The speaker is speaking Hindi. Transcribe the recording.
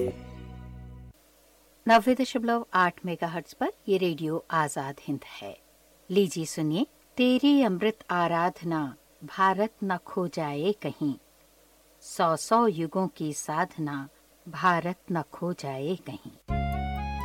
90.8 मेगाहर्ट्ज पर ये रेडियो आजाद हिंद है। लीजिए सुनिए, तेरी अमृत आराधना भारत न खो जाए कहीं, 100 युगों की साधना भारत न खो जाए कहीं।